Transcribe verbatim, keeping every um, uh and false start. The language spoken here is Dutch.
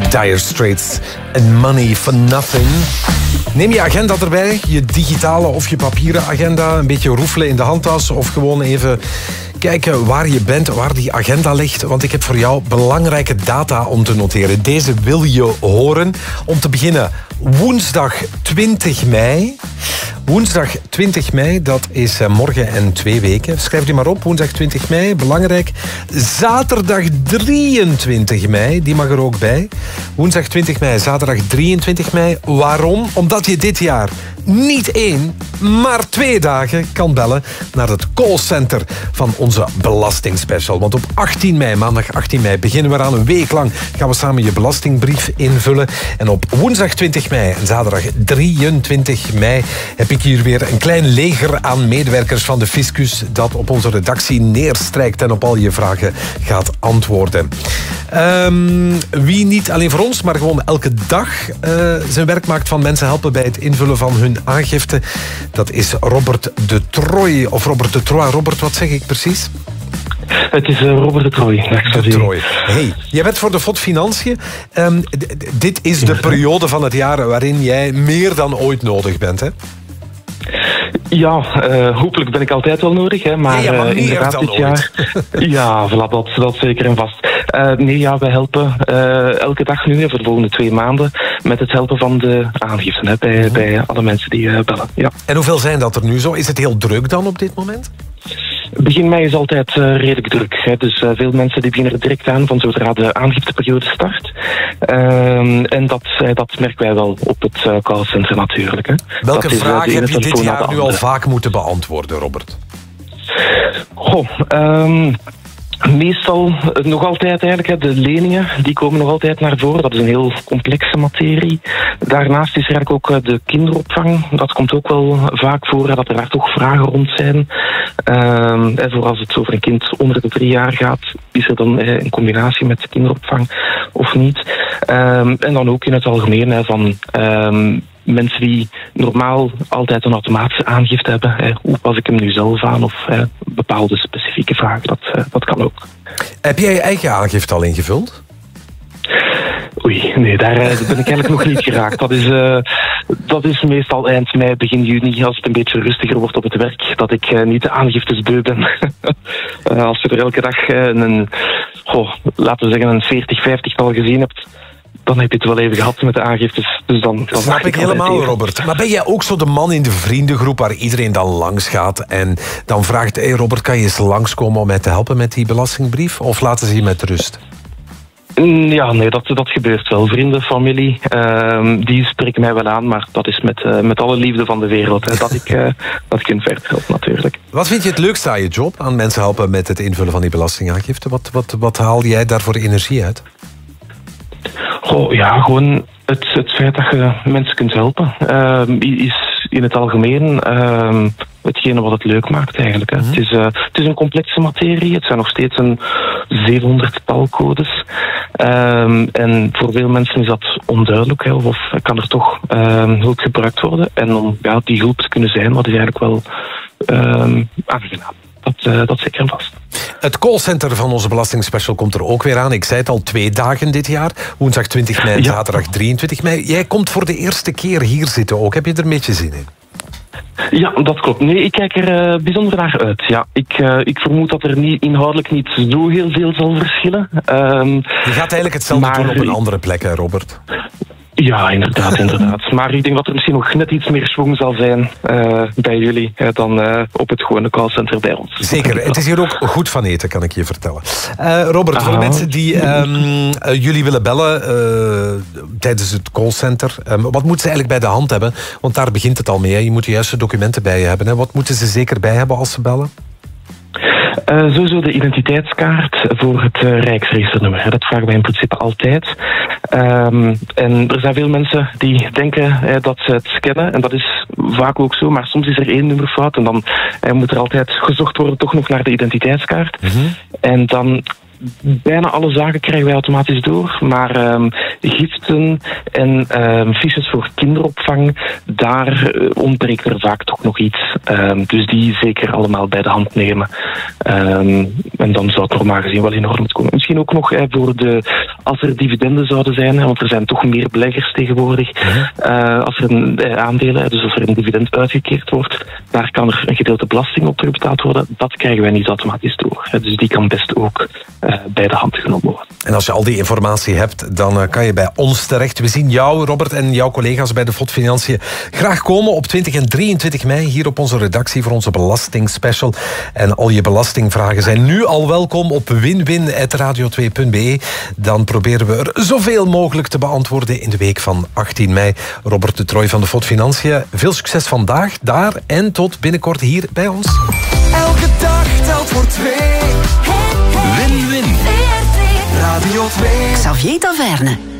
Dire Straits en Money for Nothing. Neem je agenda erbij, je digitale of je papieren agenda. Een beetje roefelen in de handtas of gewoon even kijken waar je bent, waar die agenda ligt. Want ik heb voor jou belangrijke data om te noteren. Deze wil je horen. Om te beginnen, woensdag twintig mei. Woensdag twintig mei, dat is morgen en twee weken. Schrijf die maar op, woensdag twintig mei, belangrijk. Zaterdag drieëntwintig mei, die mag er ook bij. Woensdag twintig mei, zaterdag drieëntwintig mei. Waarom? Omdat je dit jaar niet één, maar twee dagen kan bellen naar het callcenter van onze belastingspecial. Want op achttien mei, maandag achttien mei, beginnen we aan een week lang. Gaan we samen je belastingbrief invullen. En op woensdag twintig mei en zaterdag drieëntwintig mei heb ik hier weer een klein leger aan medewerkers van de Fiscus dat op onze redactie neerstrijkt en op al je vragen gaat antwoorden. Um, wie niet alleen voor ons, maar gewoon elke dag uh, zijn werk maakt van mensen helpen bij het invullen van hun aangifte. Dat is Robert de Troy. Of Robert de Troy. Robert, wat zeg ik precies? Het is uh, Robert de Troy. De Troy. Hey, jij bent voor de F O D Financiën. Um, d- dit is de periode van het jaar waarin jij meer dan ooit nodig bent, hè? Ja, uh, hopelijk ben ik altijd wel nodig, hè, maar, ja, ja, maar uh, inderdaad dit jaar. Ja, voilà, dat, dat zeker en vast. Uh, nee, ja, wij helpen uh, elke dag nu, voor de volgende twee maanden, met het helpen van de aangiften hè, bij, mm-hmm. bij alle mensen die uh, bellen. Ja. En hoeveel zijn dat er nu zo? Is het heel druk dan op dit moment? Begin mei is altijd uh, redelijk druk. Hè. Dus uh, veel mensen die beginnen er direct aan van zodra de aangifteperiode start. Uh, en dat, uh, dat merken wij wel op het uh, callcenter natuurlijk. Hè. Welke dat vraag is, uh, heb je dit jaar nu al andere. vaak moeten beantwoorden, Robert? Goh, um, meestal nog altijd eigenlijk, hè, de leningen, die komen nog altijd naar voren. Dat is een heel complexe materie. Daarnaast is er eigenlijk ook uh, de kinderopvang. Dat komt ook wel vaak voor, hè, dat er daar toch vragen rond zijn. Um, en voor als het over een kind onder de drie jaar gaat, is er dan uh, een combinatie met kinderopvang of niet. Um, en dan ook in het algemeen hè, van... Um, mensen die normaal altijd een automatische aangifte hebben. Hè. Hoe pas ik hem nu zelf aan? Of hè, bepaalde specifieke vragen. Dat, uh, dat kan ook. Heb jij je eigen aangifte al ingevuld? Oei, nee, daar, daar ben ik eigenlijk nog niet geraakt. Dat is, uh, dat is meestal eind mei, begin juni, als het een beetje rustiger wordt op het werk, dat ik uh, niet de aangiftes beu ben. uh, als je er elke dag uh, een, goh, laten we zeggen, een veertig, vijftigtal gezien hebt, dan heb je het wel even gehad met de aangiftes. Dus dan, dan snap ik, ik helemaal, even. Robert. Maar ben jij ook zo de man in de vriendengroep waar iedereen dan langs gaat en dan vraagt, hé hey Robert, kan je eens langskomen om mij te helpen met die belastingbrief? Of laten ze je met rust? Ja, nee, dat, dat gebeurt wel. Vrienden, familie, uh, die spreken mij wel aan, maar dat is met, uh, met alle liefde van de wereld. Hè, dat, ik, uh, dat ik hun verder help, natuurlijk. Wat vind je het leukste aan je job? Aan mensen helpen met het invullen van die belastingaangifte? Wat, wat, wat haal jij daar voor energie uit? Goh, ja, gewoon het, het feit dat je mensen kunt helpen. Uh, is in het algemeen uh, hetgene wat het leuk maakt eigenlijk. Hè. Mm-hmm. Het, is, uh, het is een complexe materie. Het zijn nog steeds een zevenhonderdtal codes. Uh, en voor veel mensen is dat onduidelijk. Hè, of kan er toch uh, hulp gebruikt worden. En om ja, die hulp te kunnen zijn, wat is eigenlijk wel uh, aangenaam. Dat, uh, dat zeker en vast. Het callcenter van onze belastingspecial komt er ook weer aan. Ik zei het al, twee dagen dit jaar. Woensdag twintig mei en ja. zaterdag drieëntwintig mei. Jij komt voor de eerste keer hier zitten ook. Heb je er een beetje zin in? Ja, dat klopt. Nee, ik kijk er uh, bijzonder naar uit. Ja, ik, uh, ik vermoed dat er niet, inhoudelijk niet zo heel veel zal verschillen. Um, je gaat eigenlijk hetzelfde maar, doen op een andere plek, hè, Robert? Ja, inderdaad, inderdaad. Maar ik denk dat er misschien nog net iets meer schwung zal zijn uh, bij jullie uh, dan uh, op het gewone callcenter bij ons. Zeker. Het is hier ook goed van eten, kan ik je vertellen. Uh, Robert, ah. voor de mensen die um, uh, jullie willen bellen uh, tijdens het callcenter, um, wat moeten ze eigenlijk bij de hand hebben? Want daar begint het al mee. Hè? Je moet de juiste documenten bij je hebben. Hè? Wat moeten ze zeker bij hebben als ze bellen? Uh, sowieso de identiteitskaart voor het uh, Rijksregisternummer. Dat vragen wij in principe altijd. Um, en er zijn veel mensen die denken uh, dat ze het scannen. En dat is vaak ook zo. Maar soms is er één nummerfout. En dan uh, moet er altijd gezocht worden toch nog naar de identiteitskaart. Mm-hmm. En dan bijna alle zaken krijgen wij automatisch door. Maar um, giften en um, fiches voor kinderopvang, daar uh, ontbreekt er vaak toch nog iets. Um, dus die zeker allemaal bij de hand nemen. Um, en dan zou het normaal gezien wel enorm moeten komen. Misschien ook nog eh, voor de, als er dividenden zouden zijn, hè, want er zijn toch meer beleggers tegenwoordig. Uh, als er een eh, aandelen, dus als er een dividend uitgekeerd wordt, daar kan er een gedeelte belasting op terugbetaald worden. Dat krijgen wij niet automatisch door. Hè, dus die kan best ook uh, bij de hand genomen worden. En als je al die informatie hebt, dan uh, kan je bij ons terecht. We zien jou, Robert, en jouw collega's bij de F O D Financiën graag komen op twintig en drieëntwintig mei hier op onze redactie voor onze belastingspecial. En al je belastingvragen zijn nu al welkom op win win punt radio twee punt b e. Dan proberen we er zoveel mogelijk te beantwoorden in de week van achttien mei. Robert de Trooij van de F O D Financiën, veel succes vandaag daar en tot binnenkort hier bij ons. Elke dag telt voor twee. Win-win. Radio twee. Xavier Taverne.